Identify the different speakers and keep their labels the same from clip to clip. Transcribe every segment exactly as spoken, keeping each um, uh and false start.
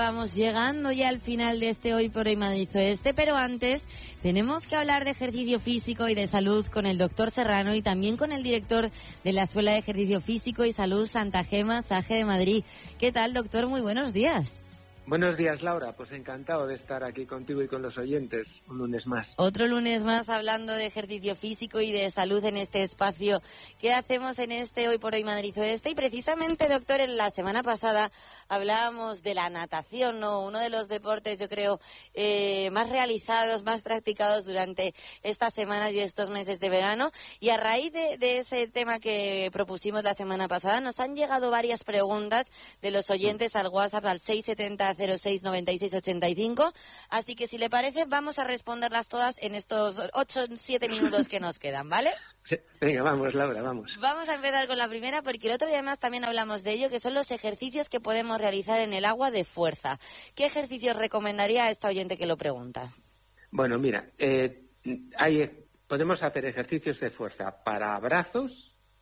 Speaker 1: Vamos llegando ya al final de este Hoy por Hoy Madrid Oeste, pero antes tenemos que hablar de ejercicio físico y de salud con el doctor Serrano y también con el director de la Escuela de Ejercicio Físico y Salud Santa Gema, Saje de Madrid. ¿Qué tal, doctor? Muy buenos días.
Speaker 2: Buenos días, Laura. Pues encantado de estar aquí contigo y con los oyentes un lunes más.
Speaker 1: Otro lunes más hablando de ejercicio físico y de salud en este espacio que hacemos en este Hoy por Hoy Madrid Oeste. Y precisamente, doctor, en la semana pasada hablábamos de la natación, ¿no? Uno de los deportes, yo creo, eh, más realizados, más practicados durante estas semanas y estos meses de verano. Y a raíz de, de ese tema que propusimos la semana pasada, nos han llegado varias preguntas de los oyentes al WhatsApp al seis setenta cero seis noventa y seis ochenta y cinco, así que si le parece vamos a responderlas todas en estos ocho siete minutos que nos quedan, ¿vale?
Speaker 2: Sí, venga, vamos, Laura, vamos.
Speaker 1: Vamos a empezar con la primera porque el otro día además también hablamos de ello, que son los ejercicios que podemos realizar en el agua de fuerza. ¿Qué ejercicios recomendaría a esta oyente que lo pregunta?
Speaker 2: Bueno, mira, eh, hay, podemos hacer ejercicios de fuerza para brazos,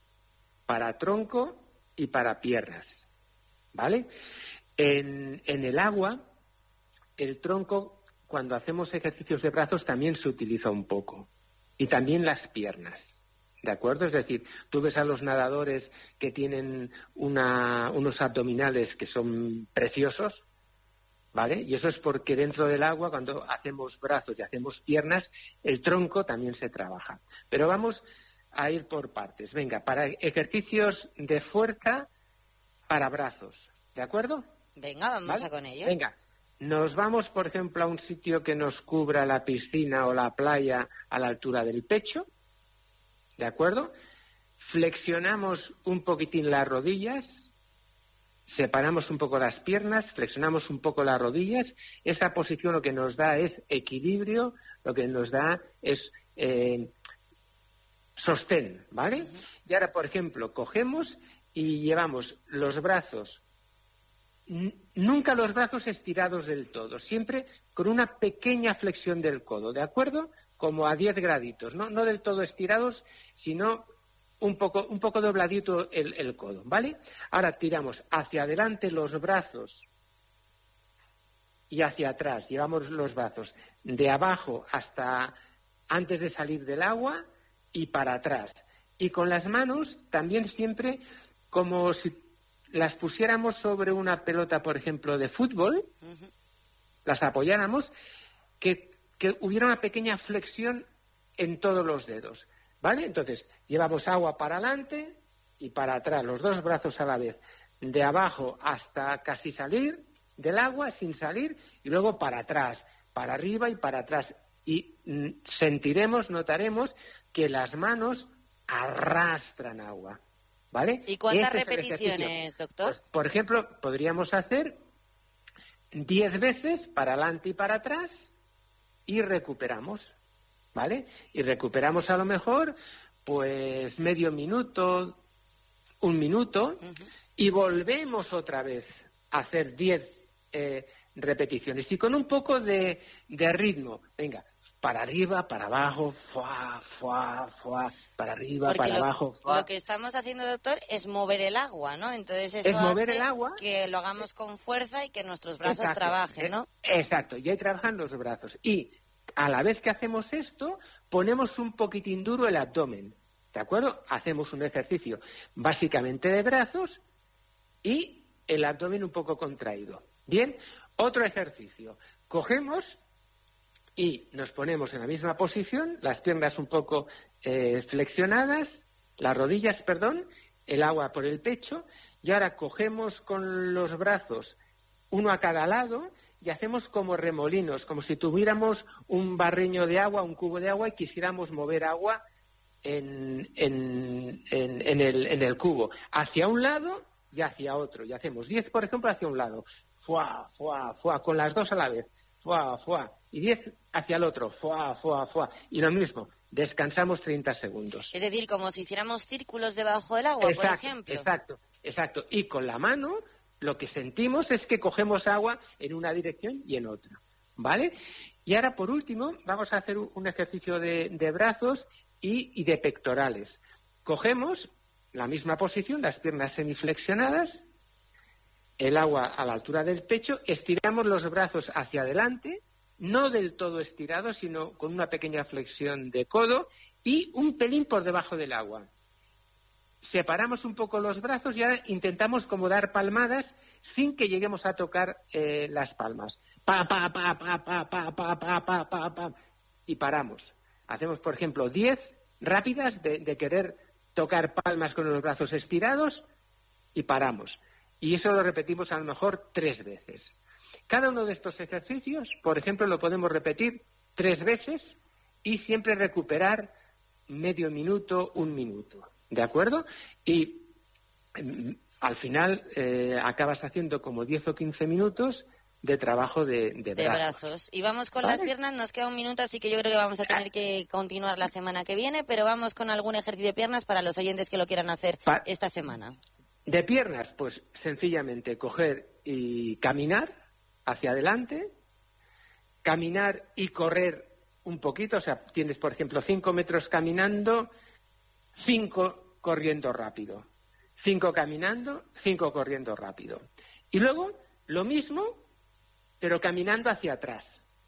Speaker 2: para tronco y para piernas, ¿vale? En, en el agua, el tronco, cuando hacemos ejercicios de brazos, también se utiliza un poco. Y también las piernas, ¿de acuerdo? Es decir, tú ves a los nadadores que tienen una, unos abdominales que son preciosos, ¿vale? Y eso es porque dentro del agua, cuando hacemos brazos y hacemos piernas, el tronco también se trabaja. Pero vamos a ir por partes. Venga, para ejercicios de fuerza para brazos, ¿de acuerdo?
Speaker 1: Venga, vamos ¿Vale? a con ello.
Speaker 2: Venga, nos vamos, por ejemplo, a un sitio que nos cubra la piscina o la playa a la altura del pecho, ¿de acuerdo? Flexionamos un poquitín las rodillas, separamos un poco las piernas, flexionamos un poco las rodillas. Esa posición lo que nos da es equilibrio, lo que nos da es eh, sostén, ¿vale? Uh-huh. Y ahora, por ejemplo, cogemos y llevamos los brazos, nunca los brazos estirados del todo, siempre con una pequeña flexión del codo, ¿de acuerdo? Como a diez graditos, no, no del todo estirados, sino un poco, un poco dobladito el, el codo, ¿vale? Ahora tiramos hacia adelante los brazos y hacia atrás, llevamos los brazos de abajo hasta antes de salir del agua y para atrás. Y con las manos también siempre como si las pusiéramos sobre una pelota, por ejemplo, de fútbol, uh-huh. las apoyáramos, que, que hubiera una pequeña flexión en todos los dedos, ¿vale? Entonces, llevamos agua para adelante y para atrás, los dos brazos a la vez, de abajo hasta casi salir del agua, sin salir, y luego para atrás, para arriba y para atrás. Y mm, sentiremos, notaremos que las manos arrastran agua. ¿Vale?
Speaker 1: ¿Y cuántas este repeticiones, doctor?
Speaker 2: Pues, por ejemplo, podríamos hacer diez veces para adelante y para atrás y recuperamos, ¿vale? Y recuperamos a lo mejor, pues, medio minuto, un minuto, uh-huh. y volvemos otra vez a hacer diez eh, repeticiones. Y con un poco de, de ritmo, venga, para arriba, para abajo, fuá, fuá, fuá, para arriba,
Speaker 1: Porque
Speaker 2: para
Speaker 1: lo,
Speaker 2: abajo, fuá.
Speaker 1: Lo que estamos haciendo, doctor, es mover el agua, ¿no? Entonces eso
Speaker 2: es mover
Speaker 1: hace
Speaker 2: el agua,
Speaker 1: que lo hagamos con fuerza y que nuestros brazos
Speaker 2: exacto,
Speaker 1: trabajen, ¿no?
Speaker 2: Exacto, y ahí trabajan los brazos. Y a la vez que hacemos esto, ponemos un poquitín duro el abdomen, ¿de acuerdo? Hacemos un ejercicio básicamente de brazos y el abdomen un poco contraído. Bien, otro ejercicio. Cogemos y nos ponemos en la misma posición, las piernas un poco eh, flexionadas, las rodillas, perdón, el agua por el pecho, y ahora cogemos con los brazos uno a cada lado y hacemos como remolinos, como si tuviéramos un barreño de agua, un cubo de agua y quisiéramos mover agua en, en, en, en, el, en el cubo, hacia un lado y hacia otro. Y hacemos diez, por ejemplo, hacia un lado, fuá, fuá, fuá, con las dos a la vez, fuá, fuá, y diez hacia el otro, fuá, fuá, fuá, y lo mismo, descansamos treinta segundos.
Speaker 1: Es decir, como si hiciéramos círculos debajo del agua,
Speaker 2: exacto,
Speaker 1: por ejemplo.
Speaker 2: Exacto, exacto, y con la mano lo que sentimos es que cogemos agua en una dirección y en otra, ¿vale? Y ahora, por último, vamos a hacer un ejercicio de, de brazos y, y de pectorales. Cogemos la misma posición, las piernas semiflexionadas, el agua a la altura del pecho, estiramos los brazos hacia adelante, no del todo estirados, sino con una pequeña flexión de codo y un pelín por debajo del agua. Separamos un poco los brazos y ahora intentamos como dar palmadas sin que lleguemos a tocar eh, las palmas. Pa, pa, pa, pa, pa, pa, pa, pa, pa, pa, pa, y paramos. Hacemos, por ejemplo, diez rápidas de, de querer tocar palmas con los brazos estirados y paramos. Y eso lo repetimos a lo mejor tres veces. Cada uno de estos ejercicios, por ejemplo, lo podemos repetir tres veces y siempre recuperar medio minuto, un minuto. ¿De acuerdo? Y mm, al final eh, acabas haciendo como diez o quince minutos de trabajo de, de,
Speaker 1: de
Speaker 2: brazos.
Speaker 1: brazos. Y vamos con
Speaker 2: ¿Vale?
Speaker 1: Las piernas, nos queda un minuto, así que yo creo que vamos a tener que continuar la semana que viene, pero vamos con algún ejercicio de piernas para los oyentes que lo quieran hacer pa- esta semana.
Speaker 2: De piernas, pues sencillamente coger y caminar hacia adelante, caminar y correr un poquito, o sea, tienes, por ejemplo, cinco metros caminando, cinco corriendo rápido, cinco caminando, cinco corriendo rápido. Y luego, lo mismo, pero caminando hacia atrás,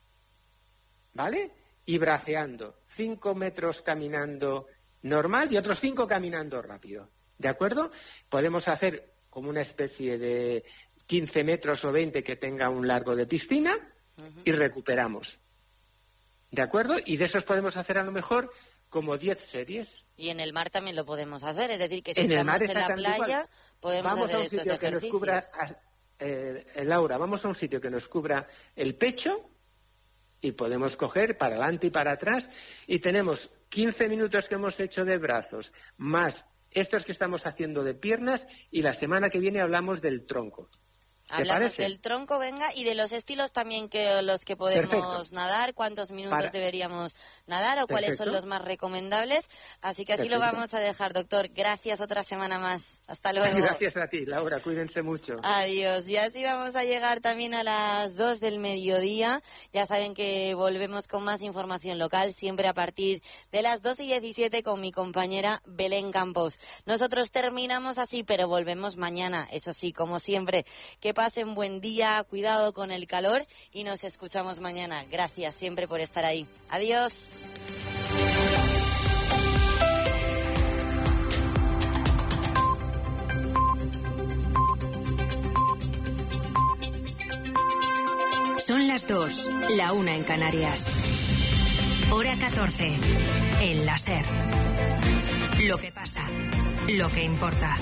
Speaker 2: ¿vale? Y braceando, cinco metros caminando normal y otros cinco caminando rápido, ¿de acuerdo? Podemos hacer como una especie de quince metros o veinte que tenga un largo de piscina uh-huh. y recuperamos, ¿de acuerdo? Y de esos podemos hacer a lo mejor como diez series.
Speaker 1: Y en el mar también lo podemos hacer, es decir, que si
Speaker 2: en
Speaker 1: estamos en la playa
Speaker 2: igual.
Speaker 1: podemos
Speaker 2: vamos
Speaker 1: hacer
Speaker 2: a un
Speaker 1: estos
Speaker 2: sitio
Speaker 1: ejercicios.
Speaker 2: Que nos cubra, eh, Laura, vamos a un sitio que nos cubra el pecho y podemos coger para adelante y para atrás y tenemos quince minutos que hemos hecho de brazos, más estos que estamos haciendo de piernas y la semana que viene hablamos del tronco.
Speaker 1: Hablamos del tronco, venga, y de los estilos también que los que podemos
Speaker 2: Perfecto.
Speaker 1: nadar, cuántos minutos Para. deberíamos nadar o Perfecto. cuáles son los más recomendables. Así que así Perfecto. lo vamos a dejar, doctor. Gracias otra semana más. Hasta luego.
Speaker 2: Gracias a ti, Laura. Cuídense mucho.
Speaker 1: Adiós. Y así vamos a llegar también a las dos del mediodía. Ya saben que volvemos con más información local, siempre a partir de las dos y diecisiete con mi compañera Belén Campos. Nosotros terminamos así, pero volvemos mañana. Eso sí, como siempre, que pasen buen día, cuidado con el calor y nos escuchamos mañana. Gracias siempre por estar ahí. Adiós.
Speaker 3: Son las dos, la una en Canarias. Hora catorce, en la SER. Lo que pasa, lo que importa.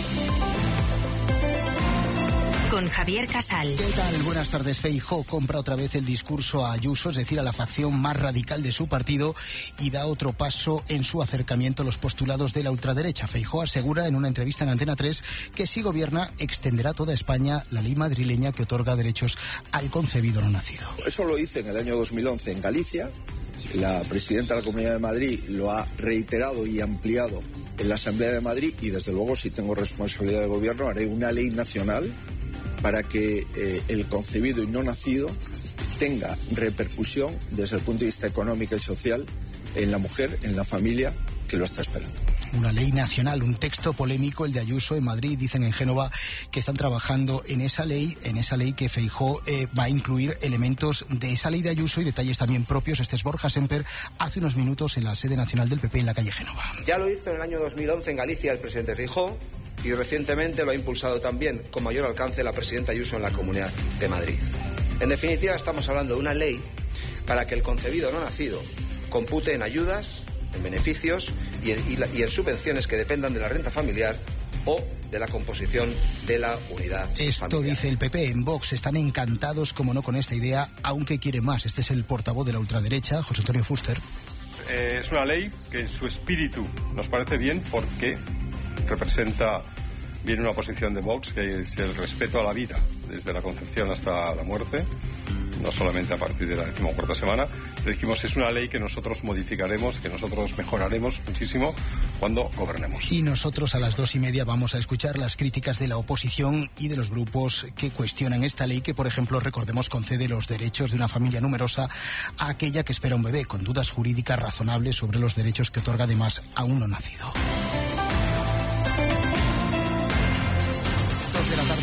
Speaker 3: Con Javier Casal.
Speaker 4: ¿Qué tal? Buenas tardes. Feijóo compra otra vez el discurso a Ayuso, es decir, a la facción más radical de su partido, y da otro paso en su acercamiento a los postulados de la ultraderecha. Feijóo asegura en una entrevista en Antena tres que si gobierna extenderá a toda España la ley madrileña que otorga derechos al concebido no nacido.
Speaker 5: Eso lo hice en el año dos mil once en Galicia. La presidenta de la Comunidad de Madrid lo ha reiterado y ampliado en la Asamblea de Madrid y, desde luego, si tengo responsabilidad de gobierno, haré una ley nacional para que eh, el concebido y no nacido tenga repercusión desde el punto de vista económico y social en la mujer, en la familia que lo está esperando.
Speaker 4: Una ley nacional, un texto polémico, el de Ayuso en Madrid. Dicen en Génova que están trabajando en esa ley, en esa ley que Feijóo eh, va a incluir elementos de esa ley de Ayuso y detalles también propios. Este es Borja Semper, hace unos minutos en la sede nacional del P P en la calle Génova.
Speaker 6: Ya lo hizo en el año dos mil once en Galicia el presidente Feijóo y recientemente lo ha impulsado también con mayor alcance la presidenta Ayuso en la Comunidad de Madrid. En definitiva, estamos hablando de una ley para que el concebido no nacido compute en ayudas, en beneficios y en, y, la, y en subvenciones que dependan de la renta familiar o de la composición de la unidad
Speaker 4: Esto
Speaker 6: familiar.
Speaker 4: Dice el P P. En Vox están encantados, como no, con esta idea, aunque quieren más. Este es el portavoz de la ultraderecha, José Antonio Fuster.
Speaker 7: Eh, es una ley que en su espíritu nos parece bien porque representa bien una posición de Vox, que es el respeto a la vida, desde la concepción hasta la muerte, no solamente a partir de la decimocuarta semana. Dijimos, es una ley que nosotros modificaremos, que nosotros mejoraremos muchísimo cuando gobernemos.
Speaker 4: Y nosotros a las dos y media vamos a escuchar las críticas de la oposición y de los grupos que cuestionan esta ley que, por ejemplo, recordemos, concede los derechos de una familia numerosa a aquella que espera un bebé, con dudas jurídicas razonables sobre los derechos que otorga además a un no nacido. De la tarde.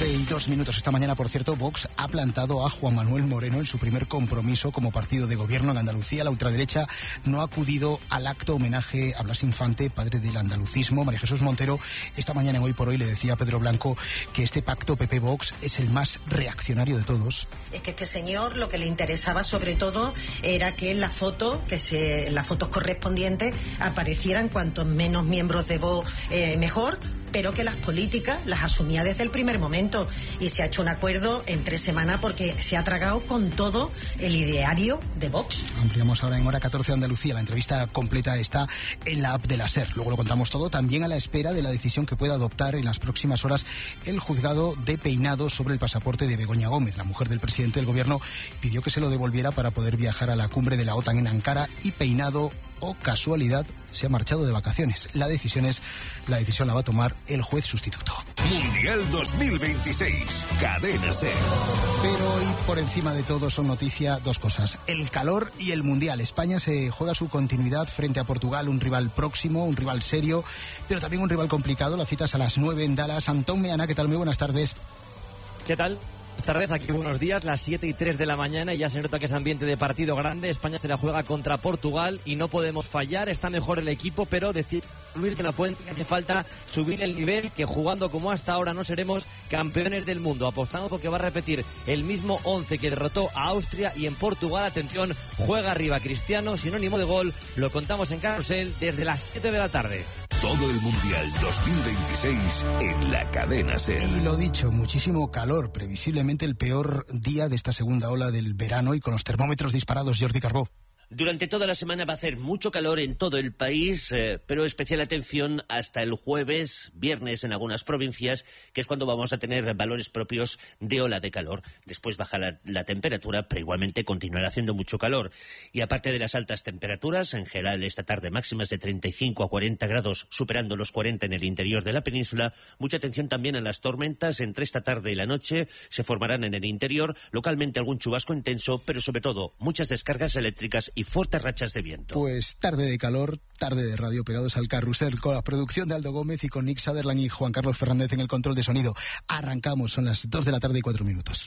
Speaker 4: catorce y dos minutos esta mañana, por cierto, Vox ha plantado a Juan Manuel Moreno en su primer compromiso como partido de gobierno en Andalucía. La ultraderecha no ha acudido al acto homenaje a Blas Infante, padre del andalucismo. María Jesús Montero esta mañana en Hoy por Hoy le decía a Pedro Blanco que este pacto P P-Vox es el más reaccionario de todos.
Speaker 8: Es que este señor lo que le interesaba sobre todo era que en la foto, que se, en las fotos correspondientes aparecieran cuantos menos miembros de Vox eh, mejor, pero que las políticas las asumía desde el primer momento, y se ha hecho un acuerdo en tres semanas porque se ha tragado con todo el ideario de Vox.
Speaker 4: Ampliamos ahora en Hora catorce Andalucía. La entrevista completa está en la app de la SER. Luego lo contamos todo, también a la espera de la decisión que pueda adoptar en las próximas horas el juzgado de Peinado sobre el pasaporte de Begoña Gómez. La mujer del presidente del gobierno pidió que se lo devolviera para poder viajar a la cumbre de la OTAN en Ankara, y Peinado, o casualidad, se ha marchado de vacaciones. La decisión es, la decisión la va a tomar el juez sustituto.
Speaker 9: Mundial dos mil veintiséis, Cadena SER.
Speaker 4: Pero hoy, por encima de todo, son noticia dos cosas: el calor y el Mundial. España se juega su continuidad frente a Portugal, un rival próximo, un rival serio, pero también un rival complicado. La cita es a las nueve en Dallas. Antón Meana, ¿qué tal? Muy buenas tardes.
Speaker 10: ¿Qué tal? Buenas tardes, aquí buenos días, las siete y tres de la mañana y ya se nota que es ambiente de partido grande. España se la juega contra Portugal y no podemos fallar, está mejor el equipo, pero decir Luis de la Fuente que hace falta subir el nivel, que jugando como hasta ahora no seremos campeones del mundo. Apostamos porque va a repetir el mismo once que derrotó a Austria, y en Portugal, atención, juega arriba Cristiano, sinónimo de gol. Lo contamos en Carrusel desde las siete de la tarde.
Speaker 9: Todo el Mundial dos mil veintiséis en la Cadena SER.
Speaker 4: Y lo dicho, muchísimo calor, previsiblemente el peor día de esta segunda ola del verano, y con los termómetros disparados. Jordi Carbó.
Speaker 11: Durante toda la semana va a hacer mucho calor en todo el país, eh, pero especial atención hasta el jueves, viernes en algunas provincias, que es cuando vamos a tener valores propios de ola de calor. Después baja la, la temperatura, pero igualmente continuará haciendo mucho calor. Y aparte de las altas temperaturas, en general esta tarde máximas de treinta y cinco a cuarenta grados, superando los cuarenta en el interior de la península. Mucha atención también a las tormentas. Entre esta tarde y la noche se formarán en el interior, localmente algún chubasco intenso, pero sobre todo muchas descargas eléctricas y fuertes rachas de viento.
Speaker 4: Pues tarde de calor, tarde de radio, pegados al carrusel, con la producción de Aldo Gómez y con Nick Sutherland y Juan Carlos Fernández en el control de sonido. Arrancamos, son las dos de la tarde y cuatro minutos.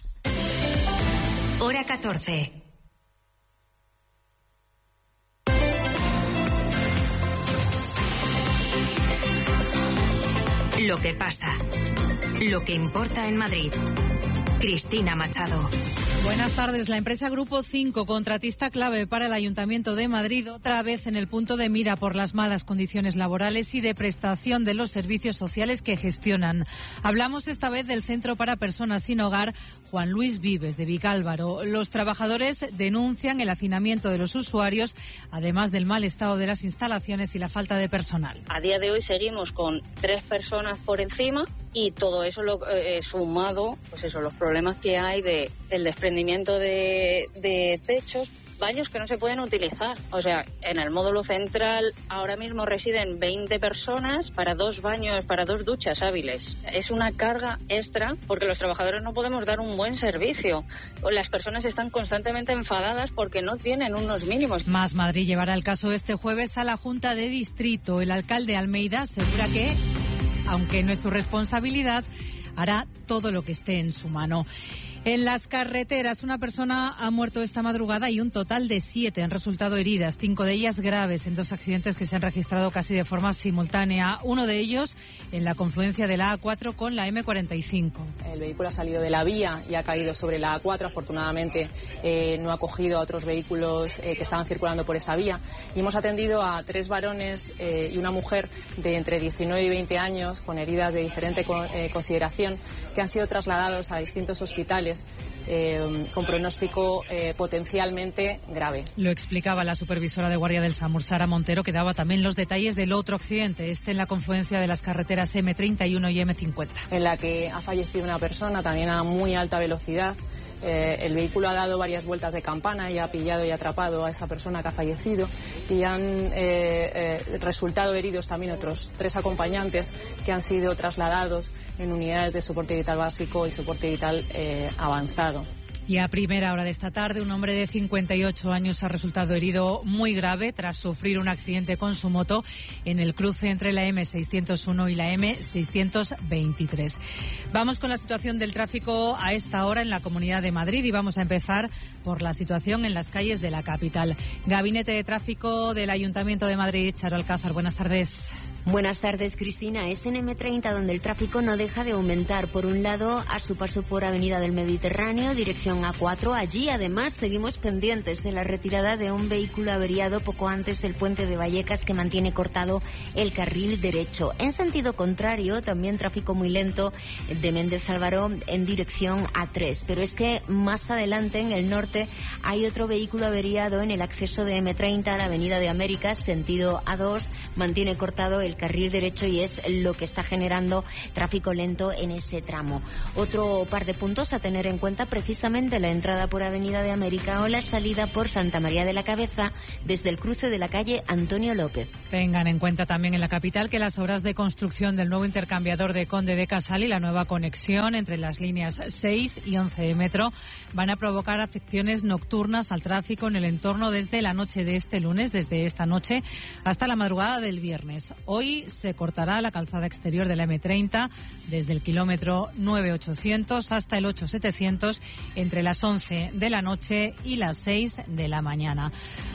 Speaker 3: Hora catorce. Lo que pasa, lo que importa en Madrid. Cristina Machado.
Speaker 12: Buenas tardes. La empresa Grupo cinco, contratista clave para el Ayuntamiento de Madrid, otra vez en el punto de mira por las malas condiciones laborales y de prestación de los servicios sociales que gestionan. Hablamos esta vez del Centro para Personas Sin Hogar Juan Luis Vives de Vicálvaro. Los trabajadores denuncian el hacinamiento de los usuarios, además del mal estado de las instalaciones y la falta de personal.
Speaker 13: A día de hoy seguimos con tres personas por encima, y todo eso lo, eh, sumado, pues eso, los problemas que hay de el desprendimiento de, de techos, baños que no se pueden utilizar. O sea, en el módulo central ahora mismo residen veinte personas para dos baños, para dos duchas hábiles. Es una carga extra porque los trabajadores no podemos dar un buen servicio. Las personas están constantemente enfadadas porque no tienen unos mínimos.
Speaker 12: Más Madrid llevará el caso este jueves a la Junta de Distrito. El alcalde Almeida asegura que, aunque no es su responsabilidad, hará todo lo que esté en su mano. En las carreteras, una persona ha muerto esta madrugada y un total de siete han resultado heridas, cinco de ellas graves, en dos accidentes que se han registrado casi de forma simultánea. Uno de ellos en la confluencia de la A cuatro con la eme cuarenta y cinco.
Speaker 14: El vehículo ha salido de la vía y ha caído sobre la A cuatro. Afortunadamente eh, no ha cogido a otros vehículos eh, que estaban circulando por esa vía. Y hemos atendido a tres varones eh, y una mujer de entre diecinueve y veinte años con heridas de diferente co- eh, consideración, que han sido trasladados a distintos hospitales Eh, con pronóstico eh, potencialmente grave.
Speaker 12: Lo explicaba la supervisora de guardia del SAMUR, Sara Montero, que daba también los detalles del otro accidente, este en la confluencia de las carreteras eme treinta y uno y eme cincuenta.
Speaker 14: En la que ha fallecido una persona también a muy alta velocidad. Eh, el vehículo ha dado varias vueltas de campana y ha pillado y atrapado a esa persona que ha fallecido, y han eh, eh, resultado heridos también otros tres acompañantes que han sido trasladados en unidades de soporte vital básico y soporte vital eh, avanzado.
Speaker 12: Y a primera hora de esta tarde, un hombre de cincuenta y ocho años ha resultado herido muy grave tras sufrir un accidente con su moto en el cruce entre la eme seiscientos uno y la eme seiscientos veintitrés. Vamos con la situación del tráfico a esta hora en la Comunidad de Madrid y vamos a empezar por la situación en las calles de la capital. Gabinete de Tráfico del Ayuntamiento de Madrid, Charo Alcázar, buenas tardes.
Speaker 15: Buenas tardes, Cristina. Es en eme treinta donde el tráfico no deja de aumentar. Por un lado, a su paso por Avenida del Mediterráneo, dirección A cuatro. Allí, además, seguimos pendientes de la retirada de un vehículo averiado poco antes del puente de Vallecas que mantiene cortado el carril derecho. En sentido contrario, también tráfico muy lento de Méndez Álvaro en dirección A tres. Pero es que más adelante, en el norte, hay otro vehículo averiado en el acceso de eme treinta a la Avenida de Américas, sentido A dos. Mantiene cortado el carril derecho y es lo que está generando tráfico lento en ese tramo. Otro par de puntos a tener en cuenta, precisamente la entrada por Avenida de América o la salida por Santa María de la Cabeza desde el cruce de la calle Antonio López.
Speaker 12: Tengan en cuenta también en la capital que las obras de construcción del nuevo intercambiador de Conde de Casal y la nueva conexión entre las líneas seis y once de metro van a provocar afecciones nocturnas al tráfico en el entorno desde la noche de este lunes, desde esta noche hasta la madrugada del viernes. Hoy se cortará la calzada exterior de la eme treinta desde el kilómetro nueve ochocientos hasta el ocho setecientos entre las once de la noche y las seis de la mañana.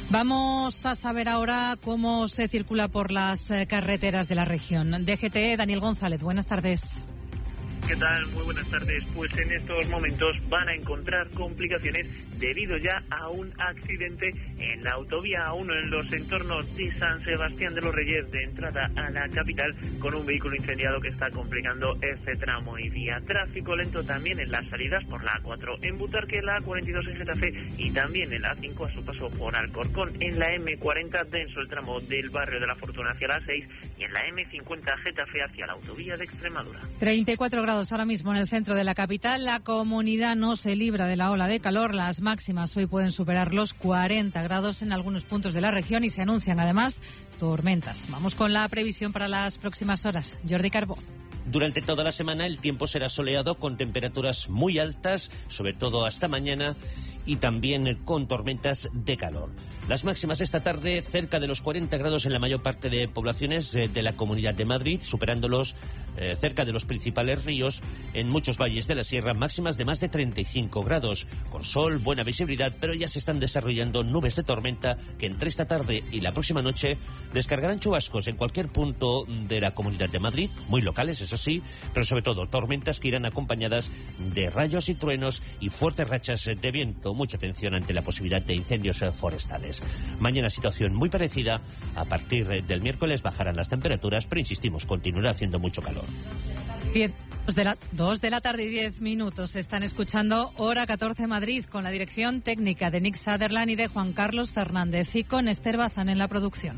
Speaker 12: Vamos a saber ahora cómo se circula por las carreteras de la región. D G T, Daniel González, buenas tardes.
Speaker 16: ¿Qué tal? Muy buenas tardes. Pues en estos momentos van a encontrar complicaciones debido ya a un accidente en la autovía A uno en los entornos de San Sebastián de los Reyes de entrada a la capital, con un vehículo incendiado que está complicando este tramo y vía. Tráfico lento también en las salidas por la A cuatro en Butarque, la A cuarenta y dos en Getafe y también en la A cinco a su paso por Alcorcón. En la eme cuarenta denso el tramo del barrio de la Fortuna hacia la A seis y en la eme cincuenta Getafe hacia la autovía de Extremadura.
Speaker 12: treinta y cuatro grados ahora mismo en el centro de la capital. La comunidad no se libra de la ola de calor. Las máximas hoy pueden superar los cuarenta grados en algunos puntos de la región y se anuncian además tormentas. Vamos con la previsión para las próximas horas. Jordi Carbó.
Speaker 11: Durante toda la semana el tiempo será soleado con temperaturas muy altas, sobre todo hasta mañana, y también con tormentas de calor. Las máximas esta tarde cerca de los cuarenta grados en la mayor parte de poblaciones eh, de la Comunidad de Madrid, superándolos eh, cerca de los principales ríos. En muchos valles de la sierra, máximas de más de treinta y cinco grados, con sol, buena visibilidad, pero ya se están desarrollando nubes de tormenta que entre esta tarde y la próxima noche descargarán chubascos en cualquier punto de la Comunidad de Madrid, muy locales, eso sí, pero sobre todo tormentas que irán acompañadas de rayos y truenos y fuertes rachas de viento. Mucha atención ante la posibilidad de incendios forestales. Mañana situación muy parecida. A partir del miércoles bajarán las temperaturas, pero insistimos, continuará haciendo mucho calor.
Speaker 12: Diez, dos, de la, dos de la tarde y diez minutos. Están escuchando Hora catorce Madrid con la dirección técnica de Nick Sutherland y de Juan Carlos Fernández y con Esther Bazán en la producción.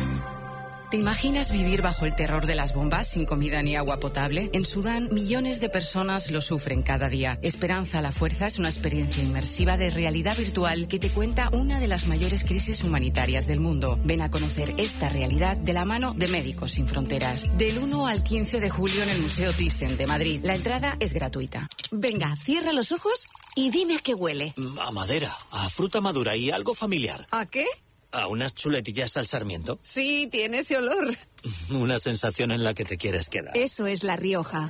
Speaker 17: ¿Te imaginas vivir bajo el terror de las bombas sin comida ni agua potable? En Sudán, millones de personas lo sufren cada día. Esperanza a la Fuerza es una experiencia inmersiva de realidad virtual que te cuenta una de las mayores crisis humanitarias del mundo. Ven a conocer esta realidad de la mano de Médicos Sin Fronteras. Del uno al quince de julio en el Museo Thyssen de Madrid. La entrada es gratuita.
Speaker 18: Venga, cierra los ojos y dime a qué huele.
Speaker 19: A madera, a fruta madura y algo familiar.
Speaker 18: ¿A qué?
Speaker 19: ¿A unas chuletillas al sarmiento?
Speaker 18: Sí, tiene ese olor.
Speaker 19: Una sensación en la que te quieres quedar.
Speaker 18: Eso es La Rioja.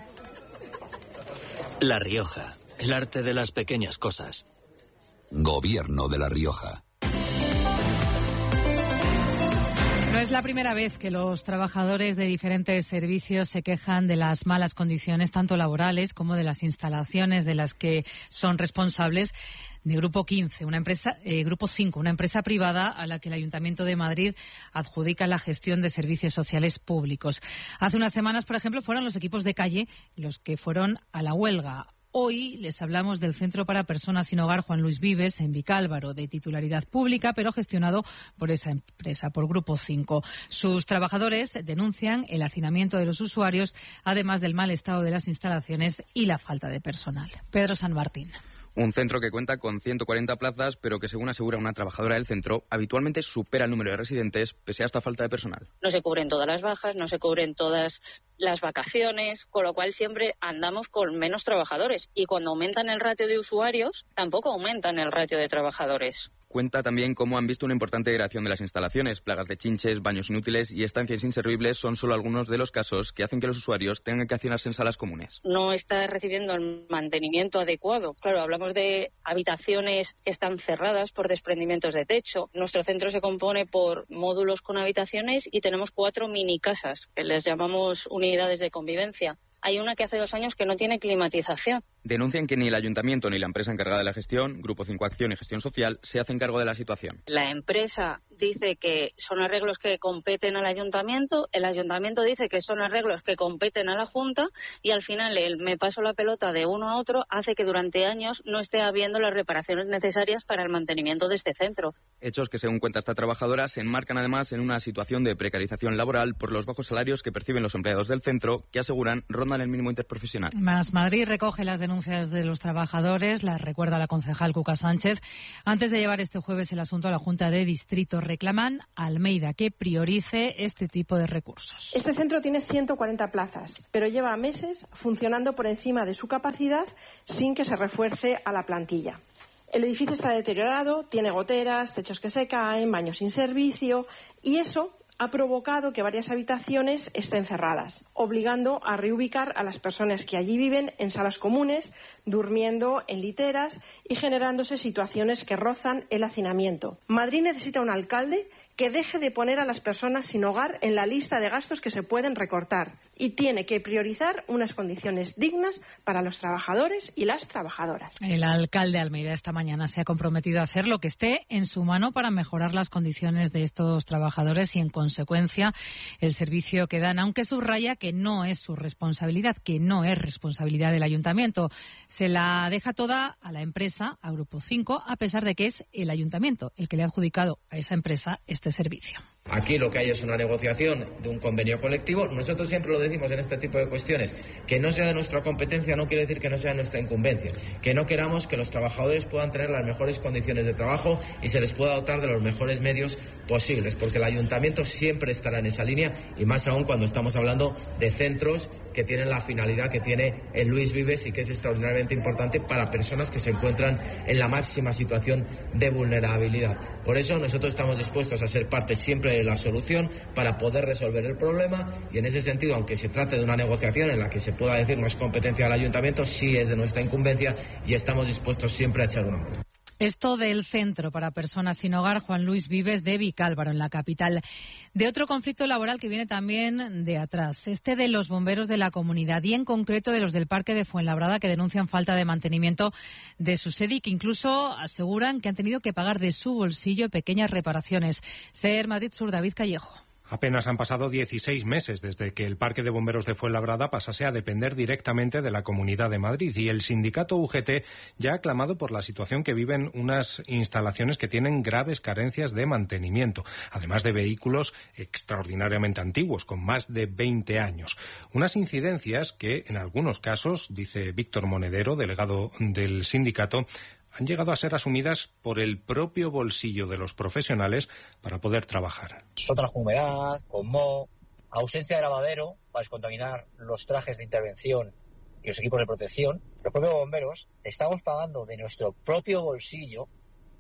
Speaker 19: La Rioja, el arte de las pequeñas cosas.
Speaker 9: Gobierno de La Rioja.
Speaker 12: No es la primera vez que los trabajadores de diferentes servicios se quejan de las malas condiciones, tanto laborales como de las instalaciones de las que son responsables, de Grupo quince, una empresa, eh, Grupo cinco, una empresa privada a la que el Ayuntamiento de Madrid adjudica la gestión de servicios sociales públicos. Hace unas semanas, por ejemplo, fueron los equipos de calle los que fueron a la huelga. Hoy les hablamos del Centro para Personas Sin Hogar Juan Luis Vives en Vicálvaro, de titularidad pública, pero gestionado por esa empresa, por Grupo cinco. Sus trabajadores denuncian el hacinamiento de los usuarios, además del mal estado de las instalaciones y la falta de personal. Pedro San Martín.
Speaker 20: Un centro que cuenta con ciento cuarenta plazas, pero que, según asegura una trabajadora del centro, habitualmente supera el número de residentes pese a esta falta de personal.
Speaker 13: No se cubren todas las bajas, no se cubren todas las vacaciones, con lo cual siempre andamos con menos trabajadores. Y cuando aumentan el ratio de usuarios, tampoco aumentan el ratio de trabajadores.
Speaker 20: Cuenta también cómo han visto una importante degradación de las instalaciones. Plagas de chinches, baños inútiles y estancias inservibles son solo algunos de los casos que hacen que los usuarios tengan que hacinarse en salas comunes.
Speaker 13: No está recibiendo el mantenimiento adecuado. Claro, hablamos de habitaciones que están cerradas por desprendimientos de techo. Nuestro centro se compone por módulos con habitaciones y tenemos cuatro mini casas, que les llamamos unidades de convivencia. Hay una que hace dos años que no tiene climatización.
Speaker 20: Denuncian que ni el ayuntamiento ni la empresa encargada de la gestión, Grupo cinco Acción y Gestión Social, se hacen cargo de la situación.
Speaker 13: La empresa dice que son arreglos que competen al ayuntamiento, el ayuntamiento dice que son arreglos que competen a la Junta y al final el me paso la pelota de uno a otro hace que durante años no esté habiendo las reparaciones necesarias para el mantenimiento de este centro.
Speaker 20: Hechos que, según cuenta esta trabajadora, se enmarcan además en una situación de precarización laboral por los bajos salarios que perciben los empleados del centro, que aseguran rondan el mínimo interprofesional.
Speaker 12: Más Madrid recoge las denuncias de los trabajadores, las recuerda la concejal Cuca Sánchez. Antes de llevar este jueves el asunto a la Junta de Distrito, reclaman a Almeida que priorice este tipo de recursos.
Speaker 21: Este centro tiene ciento cuarenta plazas, pero lleva meses funcionando por encima de su capacidad sin que se refuerce a la plantilla. El edificio está deteriorado, tiene goteras, techos que se caen, baños sin servicio y eso ha provocado que varias habitaciones estén cerradas, obligando a reubicar a las personas que allí viven en salas comunes, durmiendo en literas y generándose situaciones que rozan el hacinamiento. Madrid necesita un alcalde que deje de poner a las personas sin hogar en la lista de gastos que se pueden recortar y tiene que priorizar unas condiciones dignas para los trabajadores y las trabajadoras.
Speaker 12: El alcalde Almeida esta mañana se ha comprometido a hacer lo que esté en su mano para mejorar las condiciones de estos trabajadores y, en consecuencia, el servicio que dan, aunque subraya que no es su responsabilidad, que no es responsabilidad del ayuntamiento. Se la deja toda a la empresa, a Grupo cinco, a pesar de que es el ayuntamiento el que le ha adjudicado a esa empresa este servicio.
Speaker 6: Aquí lo que hay es una negociación de un convenio colectivo. Nosotros siempre lo decimos en este tipo de cuestiones. Que no sea de nuestra competencia no quiere decir que no sea de nuestra incumbencia. Que no queramos que los trabajadores puedan tener las mejores condiciones de trabajo y se les pueda dotar de los mejores medios posibles. Porque el ayuntamiento siempre estará en esa línea y más aún cuando estamos hablando de centros que tienen la finalidad que tiene el Luis Vives y que es extraordinariamente importante para personas que se encuentran en la máxima situación de vulnerabilidad. Por eso nosotros estamos dispuestos a ser parte siempre de la solución para poder resolver el problema y en ese sentido, aunque se trate de una negociación en la que se pueda decir no es competencia del ayuntamiento, sí es de nuestra incumbencia y estamos dispuestos siempre a echar una mano.
Speaker 12: Esto del Centro para Personas Sin Hogar Juan Luis Vives de Vicálvaro, en la capital. De otro conflicto laboral que viene también de atrás, este de los bomberos de la comunidad y en concreto de los del Parque de Fuenlabrada, que denuncian falta de mantenimiento de su sede y que incluso aseguran que han tenido que pagar de su bolsillo pequeñas reparaciones. Ser Madrid Sur, David Callejo.
Speaker 22: Apenas han pasado dieciséis meses desde que el Parque de Bomberos de Fuenlabrada pasase a depender directamente de la Comunidad de Madrid y el sindicato U G T ya ha clamado por la situación que viven unas instalaciones que tienen graves carencias de mantenimiento, además de vehículos extraordinariamente antiguos, con más de veinte años. Unas incidencias que, en algunos casos, dice Víctor Monedero, delegado del sindicato, han llegado a ser asumidas por el propio bolsillo de los profesionales para poder trabajar.
Speaker 23: Sótanos con humedad, con moho, ausencia de lavadero para descontaminar los trajes de intervención y los equipos de protección. Los propios bomberos estamos pagando de nuestro propio bolsillo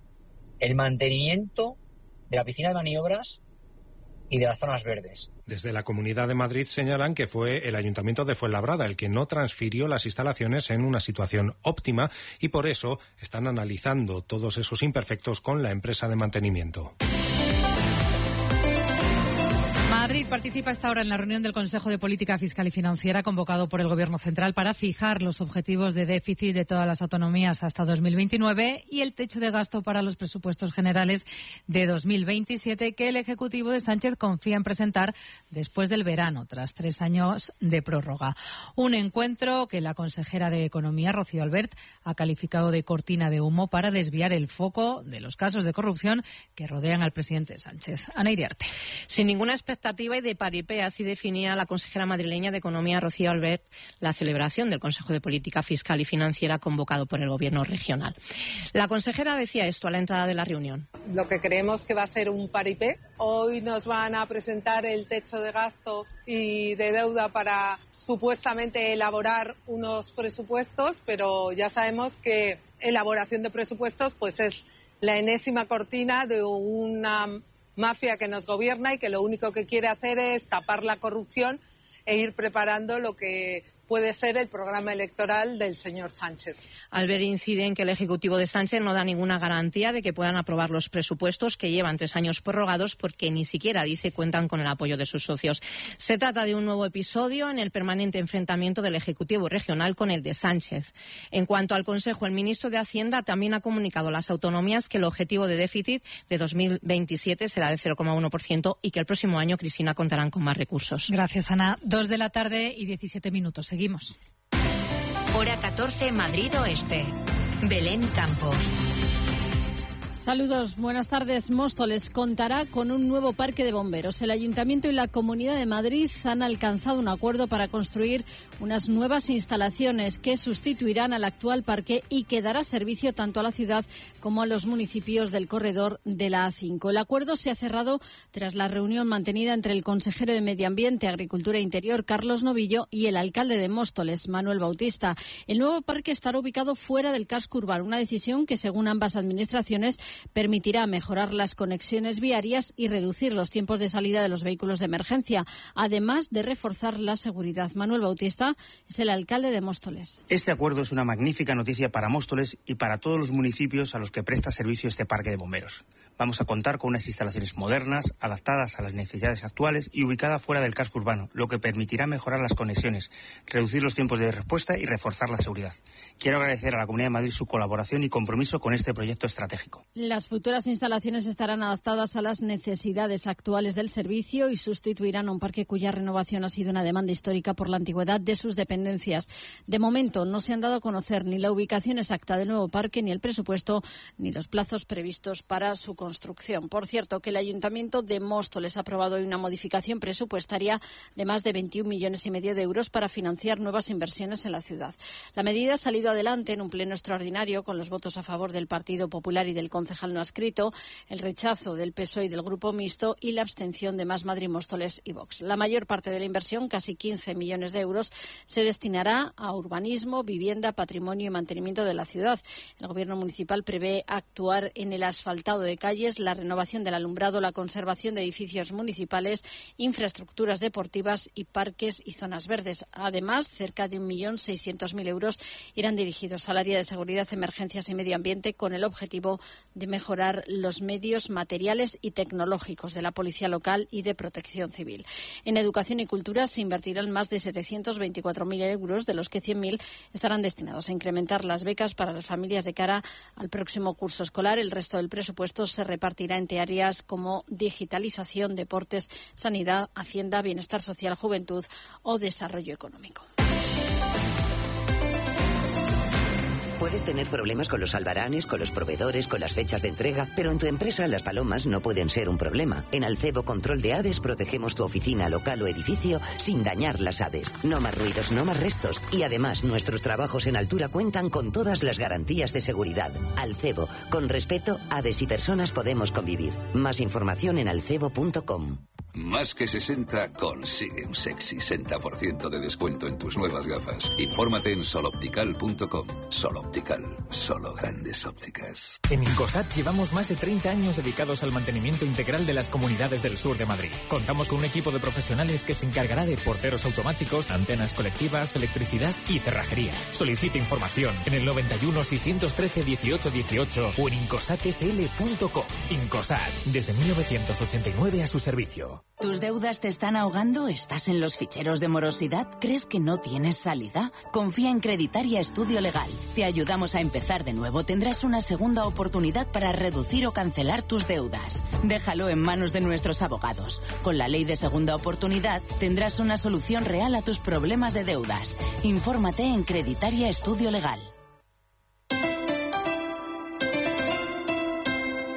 Speaker 23: el mantenimiento de la piscina de maniobras y de las zonas verdes.
Speaker 22: Desde la Comunidad de Madrid señalan que fue el Ayuntamiento de Fuenlabrada el que no transfirió las instalaciones en una situación óptima y por eso están analizando todos esos imperfectos con la empresa de mantenimiento.
Speaker 12: Madrid participa esta hora en la reunión del Consejo de Política Fiscal y Financiera convocado por el Gobierno Central para fijar los objetivos de déficit de todas las autonomías hasta dos mil veintinueve y el techo de gasto para los presupuestos generales de dos mil veintisiete que el Ejecutivo de Sánchez confía en presentar después del verano, tras tres años de prórroga. Un encuentro que la consejera de Economía, Rocío Albert, ha calificado de cortina de humo para desviar el foco de los casos de corrupción que rodean al presidente Sánchez. Ana Iriarte.
Speaker 24: Sin ninguna expectativa
Speaker 1: expectativa y de paripé, así definía la consejera madrileña de Economía, Rocío Albert, la celebración del Consejo de Política Fiscal y Financiera convocado por el Gobierno regional. La consejera decía esto a la entrada de la reunión.
Speaker 2: Lo que creemos que va a ser un paripé. Hoy nos van a presentar el techo de gasto y de deuda para supuestamente elaborar unos presupuestos, pero ya sabemos que elaboración de presupuestos pues es la enésima cortina de una mafia que nos gobierna y que lo único que quiere hacer es tapar la corrupción e ir preparando lo que puede ser el programa electoral del señor Sánchez.
Speaker 1: Albert incide en que el Ejecutivo de Sánchez no da ninguna garantía de que puedan aprobar los presupuestos que llevan tres años prorrogados porque ni siquiera, dice, cuentan con el apoyo de sus socios. Se trata de un nuevo episodio en el permanente enfrentamiento del Ejecutivo regional con el de Sánchez. En cuanto al Consejo, el ministro de Hacienda también ha comunicado a las autonomías que el objetivo de déficit de dos mil veintisiete será de cero coma uno por ciento y que el próximo año, Cristina, contarán con más recursos.
Speaker 12: Gracias, Ana. Dos de la tarde y diecisiete minutos. Seguimos.
Speaker 3: Hora catorce, Madrid Oeste. Belén Campos.
Speaker 5: Saludos, buenas tardes. Móstoles contará con un nuevo parque de bomberos. El Ayuntamiento y la Comunidad de Madrid han alcanzado un acuerdo para construir unas nuevas instalaciones que sustituirán al actual parque y que dará servicio tanto a la ciudad como a los municipios del corredor de la A cinco. El acuerdo se ha cerrado tras la reunión mantenida entre el consejero de Medio Ambiente, Agricultura e Interior, Carlos Novillo, y el alcalde de Móstoles, Manuel Bautista. El nuevo parque estará ubicado fuera del casco urbano, una decisión que, según ambas administraciones, permitirá mejorar las conexiones viarias y reducir los tiempos de salida de los vehículos de emergencia, además de reforzar la seguridad. Manuel Bautista es el alcalde de Móstoles.
Speaker 24: Este acuerdo es una magnífica noticia para Móstoles y para todos los municipios a los que presta servicio este parque de bomberos. Vamos a contar con unas instalaciones modernas, adaptadas a las necesidades actuales y ubicada fuera del casco urbano, lo que permitirá mejorar las conexiones, reducir los tiempos de respuesta y reforzar la seguridad. Quiero agradecer a la Comunidad de Madrid su colaboración y compromiso con este proyecto estratégico.
Speaker 5: Las futuras instalaciones estarán adaptadas a las necesidades actuales del servicio y sustituirán a un parque cuya renovación ha sido una demanda histórica por la antigüedad de sus dependencias. De momento no se han dado a conocer ni la ubicación exacta del nuevo parque, ni el presupuesto, ni los plazos previstos para su construcción. Por cierto, que el Ayuntamiento de Móstoles ha aprobado hoy una modificación presupuestaria de más de veintiún millones y medio de euros para financiar nuevas inversiones en la ciudad. La medida ha salido adelante en un pleno extraordinario con los votos a favor del Partido Popular y del concejal no adscrito, el rechazo del P S O E y del Grupo Mixto y la abstención de Más Madrid, Móstoles y Vox. La mayor parte de la inversión, casi quince millones de euros, se destinará a urbanismo, vivienda, patrimonio y mantenimiento de la ciudad. El Gobierno municipal prevé actuar en el asfaltado de calles, la renovación del alumbrado, la conservación de edificios municipales, infraestructuras deportivas y parques y zonas verdes. Además, cerca de un millón seiscientos mil euros irán dirigidos al área de seguridad, emergencias y medio ambiente con el objetivo de mejorar los medios materiales y tecnológicos de la Policía Local y de Protección Civil. En educación y cultura se invertirán más de setecientos veinticuatro mil euros, de los que cien mil estarán destinados a incrementar las becas para las familias de cara al próximo curso escolar. El resto del presupuesto se repartirá entre áreas como digitalización, deportes, sanidad, hacienda, bienestar social, juventud o desarrollo económico.
Speaker 25: Puedes tener problemas con los albaranes, con los proveedores, con las fechas de entrega, pero en tu empresa las palomas no pueden ser un problema. En Alcebo Control de Aves protegemos tu oficina, local o edificio sin dañar las aves. No más ruidos, no más restos. Y además, nuestros trabajos en altura cuentan con todas las garantías de seguridad. Alcebo, con respeto, aves y personas podemos convivir. Más información en alcebo punto com.
Speaker 9: Más que sesenta consigue un sexy sesenta por ciento de descuento en tus nuevas gafas. Infórmate en soloptical punto com. Soloptical, solo grandes ópticas.
Speaker 26: En Incosat llevamos más de treinta años dedicados al mantenimiento integral de las comunidades del sur de Madrid. Contamos con un equipo de profesionales que se encargará de porteros automáticos, antenas colectivas, electricidad y cerrajería. Solicite información en el noventa y uno, seiscientos trece, dieciocho dieciocho o en incosat s l punto com. Incosat, desde mil novecientos ochenta y nueve a su servicio.
Speaker 27: ¿Tus deudas te están ahogando? ¿Estás en los ficheros de morosidad? ¿Crees que no tienes salida? Confía en Creditaria Estudio Legal. Te ayudamos a empezar de nuevo. Tendrás una segunda oportunidad para reducir o cancelar tus deudas. Déjalo en manos de nuestros abogados. Con la ley de segunda oportunidad tendrás una solución real a tus problemas de deudas. Infórmate en Creditaria Estudio Legal.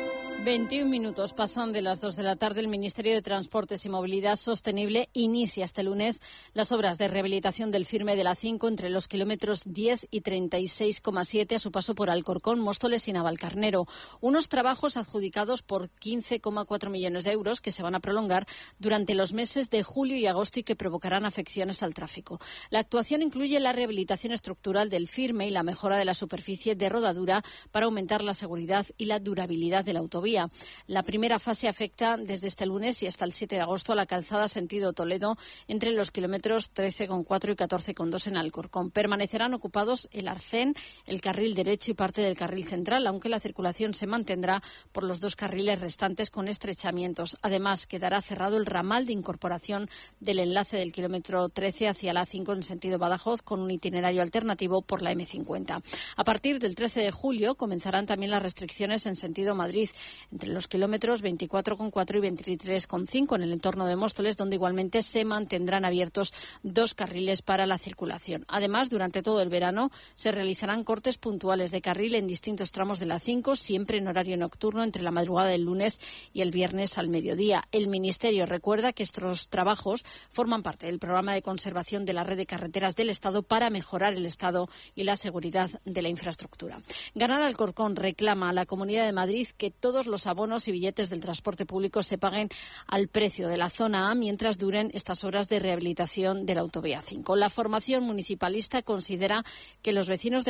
Speaker 5: veintiún minutos pasan de las dos de la tarde. El Ministerio de Transportes y Movilidad Sostenible inicia este lunes las obras de rehabilitación del firme de la cinco entre los kilómetros diez y treinta y seis coma siete a su paso por Alcorcón, Móstoles y Navalcarnero. Unos trabajos adjudicados por quince coma cuatro millones de euros que se van a prolongar durante los meses de julio y agosto y que provocarán afecciones al tráfico. La actuación incluye la rehabilitación estructural del firme y la mejora de la superficie de rodadura para aumentar la seguridad y la durabilidad de la autovía. La primera fase afecta desde este lunes y hasta el siete de agosto a la calzada sentido Toledo entre los kilómetros trece coma cuatro y catorce coma dos en Alcorcón. Permanecerán ocupados el arcén, el carril derecho y parte del carril central, aunque la circulación se mantendrá por los dos carriles restantes con estrechamientos. Además, quedará cerrado el ramal de incorporación del enlace del kilómetro trece hacia la A cinco en sentido Badajoz con un itinerario alternativo por la eme cincuenta. A partir del trece de julio comenzarán también las restricciones en sentido Madrid entre los kilómetros veinticuatro coma cuatro y veintitrés coma cinco en el entorno de Móstoles, donde igualmente se mantendrán abiertos dos carriles para la circulación. Además, durante todo el verano se realizarán cortes puntuales de carril en distintos tramos de la A cinco, siempre en horario nocturno entre la madrugada del lunes y el viernes al mediodía. El Ministerio recuerda que estos trabajos forman parte del programa de conservación de la red de carreteras del Estado para mejorar el estado y la seguridad de la infraestructura. Ganar Alcorcón reclama a la Comunidad de Madrid que todos los abonos y billetes del transporte público se paguen al precio de la zona A mientras duren estas obras de rehabilitación de la autovía cinco. La formación municipalista considera que los vecinos de